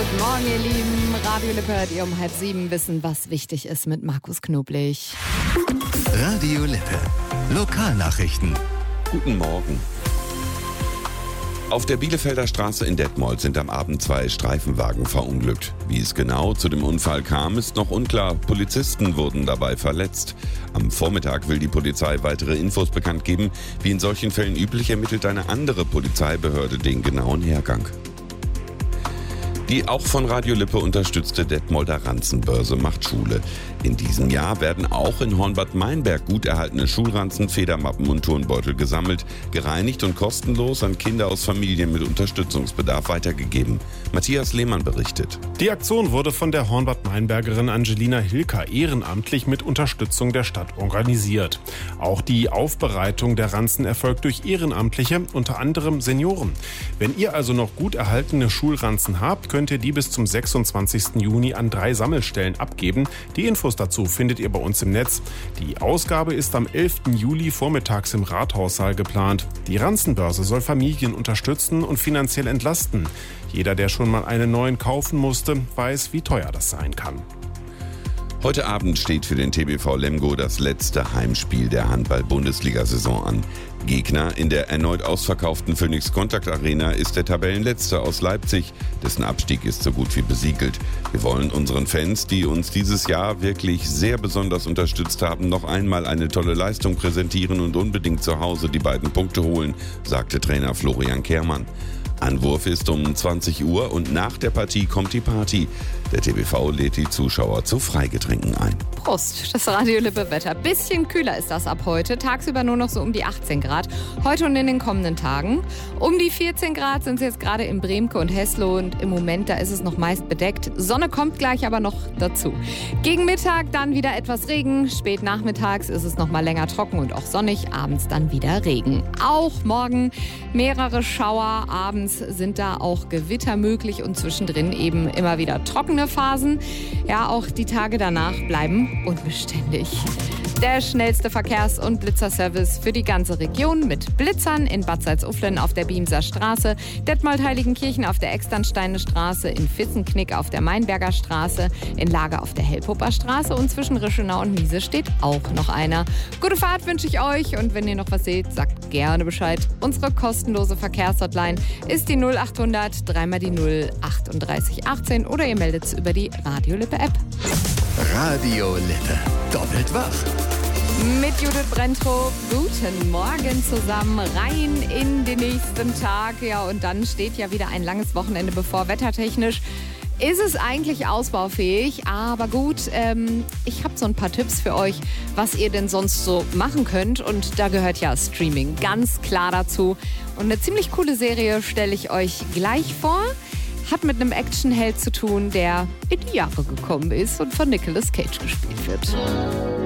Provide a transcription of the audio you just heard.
Guten Morgen, ihr Lieben. Radio Lippe hört ihr um 6:30 wissen, was wichtig ist mit Markus Knoblich. Radio Lippe. Lokalnachrichten. Guten Morgen. Auf der Bielefelder Straße in Detmold sind am Abend 2 Streifenwagen verunglückt. Wie es genau zu dem Unfall kam, ist noch unklar. Polizisten wurden dabei verletzt. Am Vormittag will die Polizei weitere Infos bekannt geben. Wie in solchen Fällen üblich ermittelt eine andere Polizeibehörde den genauen Hergang. Die auch von Radio Lippe unterstützte Detmolder Ranzenbörse macht Schule. In diesem Jahr werden auch in Hornbad Meinberg gut erhaltene Schulranzen, Federmappen und Turnbeutel gesammelt, gereinigt und kostenlos an Kinder aus Familien mit Unterstützungsbedarf weitergegeben. Matthias Lehmann berichtet. Die Aktion wurde von der Hornbad-Meinbergerin Angelina Hilker ehrenamtlich mit Unterstützung der Stadt organisiert. Auch die Aufbereitung der Ranzen erfolgt durch Ehrenamtliche, unter anderem Senioren. Wenn ihr also noch gut erhaltene Schulranzen habt, könnt ihr die bis zum 26. Juni an 3 Sammelstellen abgeben. Die Infos dazu findet ihr bei uns im Netz. Die Ausgabe ist am 11. Juli vormittags im Rathaussaal geplant. Die Ranzenbörse soll Familien unterstützen und finanziell entlasten. Jeder, der schon mal einen neuen kaufen musste, weiß, wie teuer das sein kann. Heute Abend steht für den TBV Lemgo das letzte Heimspiel der Handball-Bundesliga-Saison an. Gegner in der erneut ausverkauften Phoenix Contact Arena ist der Tabellenletzte aus Leipzig. Dessen Abstieg ist so gut wie besiegelt. Wir wollen unseren Fans, die uns dieses Jahr wirklich sehr besonders unterstützt haben, noch einmal eine tolle Leistung präsentieren und unbedingt zu Hause die 2 Punkte holen, sagte Trainer Florian Kehrmann. Anwurf ist um 20 Uhr und nach der Partie kommt die Party. Der TBV lädt die Zuschauer zu Freigetränken ein. Prost, das Radio Lippe Wetter. Bisschen kühler ist das ab heute. Tagsüber nur noch so um die 18 Grad. Heute und in den kommenden Tagen. Um die 14 Grad sind es jetzt gerade in Bremke und Heslo. Und im Moment, da ist es noch meist bedeckt. Sonne kommt gleich aber noch dazu. Gegen Mittag dann wieder etwas Regen. Spät nachmittags ist es noch mal länger trocken und auch sonnig. Abends dann wieder Regen. Auch morgen mehrere Schauer. Abends sind da auch Gewitter möglich und zwischendrin eben immer wieder trockene Phasen. Ja, auch die Tage danach bleiben unbeständig. Der schnellste Verkehrs- und Blitzerservice für die ganze Region mit Blitzern in Bad Salzuflen auf der Biemser Straße, Detmold-Heiligenkirchen auf der Externsteiner Straße, in Vissenknick auf der Meinberger Straße, in Lager auf der Hellpupper Straße und zwischen Rischenau und Miese steht auch noch einer. Gute Fahrt wünsche ich euch und wenn ihr noch was seht, sagt gerne Bescheid. Unsere kostenlose Verkehrshotline ist die 0800 3 die 0 38 18 oder ihr meldet es über die Radio Lippe App. Radio Lippe. Doppelt wach. Mit Judith Brentrow, guten Morgen zusammen, rein in den nächsten Tag. Ja, und dann steht ja wieder ein langes Wochenende bevor. Wettertechnisch ist es eigentlich ausbaufähig, aber gut, ich habe so ein paar Tipps für euch, was ihr denn sonst so machen könnt. Und da gehört ja Streaming ganz klar dazu. Und eine ziemlich coole Serie stelle ich euch gleich vor. Hat mit einem Actionheld zu tun, der in die Jahre gekommen ist und von Nicolas Cage gespielt wird.